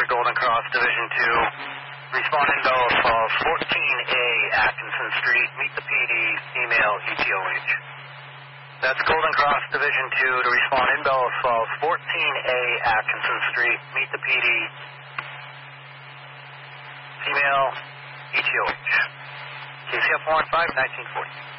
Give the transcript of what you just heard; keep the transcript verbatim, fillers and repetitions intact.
for Golden Cross Division two. Respond in Bellows Falls, fourteen A Atkinson Street. Meet the P D, female, E T O H. That's Golden Cross Division two to respond in Bellows Falls, fourteen A Atkinson Street. Meet the P D, female, E T O H. K C F one five, nineteen forty.